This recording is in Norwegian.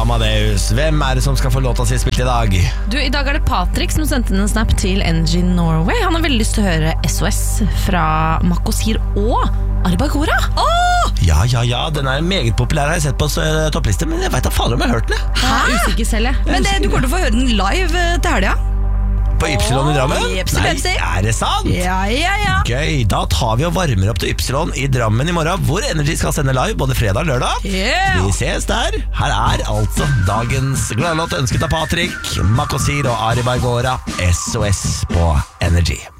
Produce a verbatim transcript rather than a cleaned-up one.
Amadeus. Hvem er det som skal få låta si spilt i dag? Du, I dag er det Patrick som sendte en snap til Energy Norway. Han har veldig lyst til å høre S O S fra Makosir og Arbagora. Åh! Ja, ja, ja, den er meget populær, har jeg sett på uh, toppliste, men jeg vet da fader om jeg har hørt den. Hæ? Usikker selv, jeg. Men det, du kommer til å få høre den live uh, til helga. På Ypsilon i Drammen? Jepsi, Nei, jepsi. er det sant? Ja, ja, ja. Gøy, da tar vi og varmer opp til Ypsilon i Drammen i morgen, hvor Energy skal sende live både fredag og lørdag. Yeah. Vi ses der. Her er altså dagens gladlåt ønsket av Patrick, Makosir og Ari Bargora, S O S på Energy.